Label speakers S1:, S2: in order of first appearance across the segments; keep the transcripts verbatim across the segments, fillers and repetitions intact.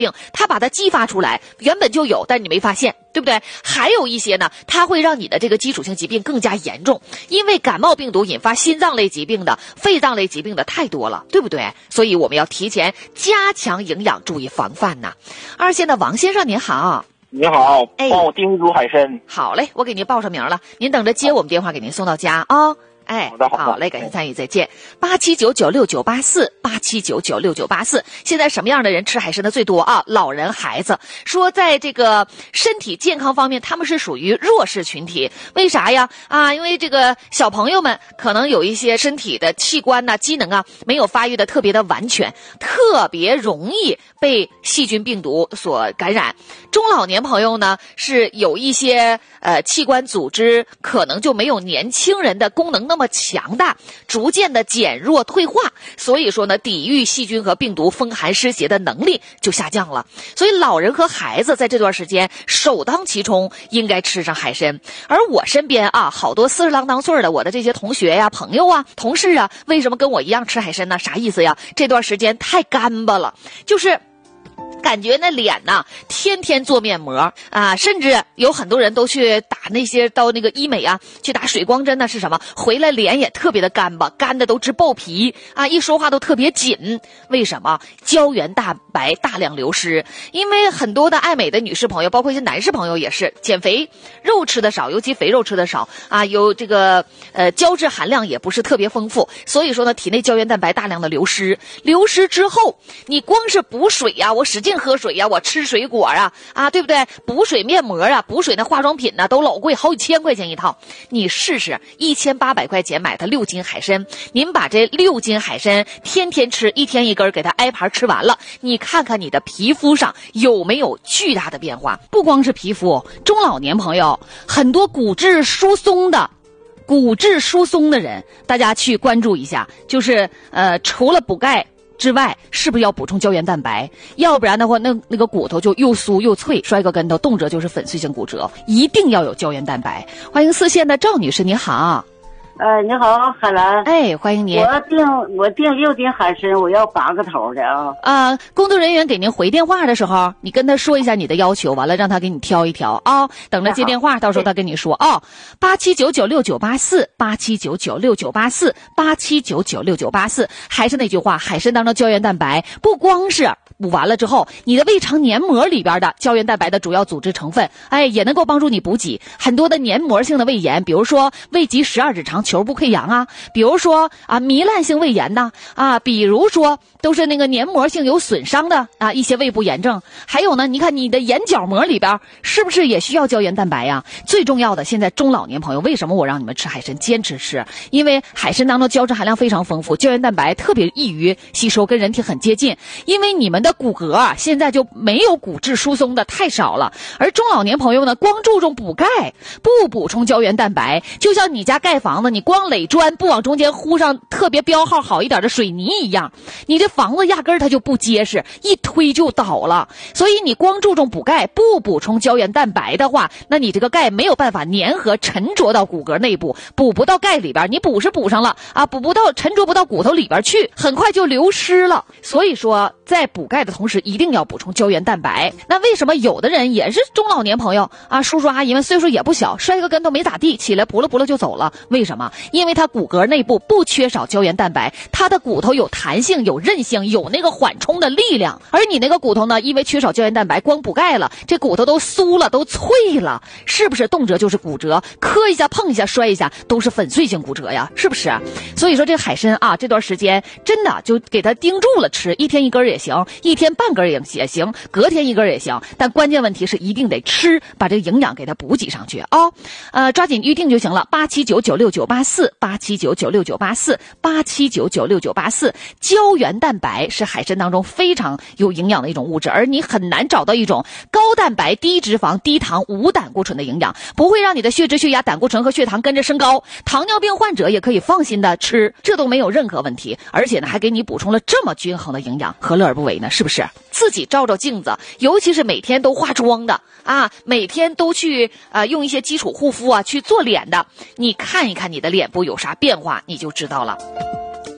S1: 病，它把它激发出来，原本就有，但你没发现，对不对？还有一些呢，它会让你的这个基础性疾病更加严重，因为感冒病毒引发心脏类疾病的、肺脏类疾病的太多了，对不对？所以我们要提前加强营养，注意防范呐。二线的王先生您好。
S2: 你好，帮我订一组海参。
S1: 好嘞，我给您报上名了，您等着接我们电话，给您送到家啊、哦。哎，
S2: 好的，好的，
S1: 好嘞，感谢参与，再见。八七九九六九八四，八七九九六九八四。现在什么样的人吃海参的最多啊？老人、孩子。说在这个身体健康方面，他们是属于弱势群体。为啥呀？啊，因为这个小朋友们可能有一些身体的器官呐、机能啊，没有发育的特别的完全，特别容易被细菌病毒所感染。中老年朋友呢，是有一些呃器官组织可能就没有年轻人的功能那么强大，逐渐的减弱退化，所以说呢，抵御细菌和病毒风寒湿邪的能力就下降了。所以老人和孩子在这段时间首当其冲应该吃上海参。而我身边啊，好多四十郎当岁的我的这些同学呀、朋友啊、同事啊，为什么跟我一样吃海参呢？啥意思呀？这段时间太干巴了，就是感觉那脸呐，天天做面膜啊，甚至有很多人都去打那些到那个医美啊，去打水光针呢，是什么？回来脸也特别的干巴，干的都直爆皮啊，一说话都特别紧。为什么？胶原蛋白大量流失。因为很多的爱美的女士朋友，包括一些男士朋友也是减肥，肉吃的少，尤其肥肉吃的少啊，有这个呃胶质含量也不是特别丰富，所以说呢，体内胶原蛋白大量的流失。流失之后，你光是补水呀、啊，我使劲喝水呀、啊，我吃水果啊，啊，对不对？补水面膜啊，补水那化妆品呢、啊，都老贵，好几千块钱一套。你试试，一千八百块钱买的六斤海参，您把这六斤海参天天吃，一天一根，给它挨盘吃完了，你看看你的皮肤上有没有巨大的变化？不光是皮肤，中老年朋友很多骨质疏松的。骨质疏松的人，大家去关注一下，就是呃，除了补钙之外，是不是要补充胶原蛋白？要不然的话，那那个骨头就又酥又脆，摔个跟头，动辄就是粉碎性骨折。一定要有胶原蛋白。欢迎四线的赵女士，你好。
S3: 呃，你好，海兰。
S1: 哎，欢迎您。
S3: 我订我订六斤海参，我要八个头的啊。
S1: 啊，工作人员给您回电话的时候，你跟他说一下你的要求，完了让他给你挑一挑啊。等着接电话，到时候他跟你说啊。八七九九六九八四，八七九九六九八四，八七九九六九八四。还是那句话，海参当中胶原蛋白不光是补完了之后，你的胃肠黏膜里边的胶原蛋白的主要组织成分，哎，也能够帮助你补给很多的黏膜性的胃炎，比如说胃及十二指肠球部溃疡啊，比如说啊糜烂性胃炎呐，啊，比如说都是那个黏膜性有损伤的啊一些胃部炎症。还有呢，你看你的眼角膜里边是不是也需要胶原蛋白呀？最重要的，现在中老年朋友为什么我让你们吃海参，坚持吃？因为海参当中胶质含量非常丰富，胶原蛋白特别易于吸收，跟人体很接近。因为你们的骨骼啊，现在就没有骨质疏松的太少了，而中老年朋友呢，光注重补钙，不补充胶原蛋白，就像你家盖房子，你光垒砖不往中间糊上特别标号好一点的水泥一样，你这房子压根儿它就不结实，一推就倒了。所以你光注重补钙，不补充胶原蛋白的话，那你这个钙没有办法粘合沉着到骨骼内部，补不到钙里边，你补是补上了啊，补不到沉着不到骨头里边去，很快就流失了。所以说在补钙的同时一定要补充胶原蛋白。那为什么有的人也是中老年朋友啊，叔叔阿姨们岁数也不小，摔个跟头没咋地，起来扑了扑了就走了？为什么？因为他骨骼内部不缺少胶原蛋白，他的骨头有弹性有韧性，有那个缓冲的力量。而你那个骨头呢，因为缺少胶原蛋白，光补钙了，这骨头都酥了都脆了，是不是动辄就是骨折，磕一下碰一下摔一下都是粉碎性骨折呀，是不是？所以说这海参啊，这段时间真的就给他盯住了吃，一天一根也行，一天半根也也行，隔天一根也行，但关键问题是一定得吃，把这个营养给它补给上去啊、哦！呃，抓紧预定就行了，八七九九六九八四，八七九九六九八四，八七九九六九八四。胶原蛋白是海参当中非常有营养的一种物质，而你很难找到一种高蛋白、低脂肪、低糖、无胆固醇的营养，不会让你的血脂、血压、胆固醇和血糖跟着升高。糖尿病患者也可以放心的吃，这都没有任何问题，而且呢还给你补充了这么均衡的营养，何乐而不为呢？是不是？自己照照镜子，尤其是每天都化妆的啊，每天都去呃用一些基础护肤啊去做脸的，你看一看你的脸部有啥变化，你就知道了。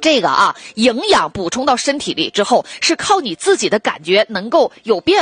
S1: 这个啊，营养补充到身体里之后，是靠你自己的感觉能够有变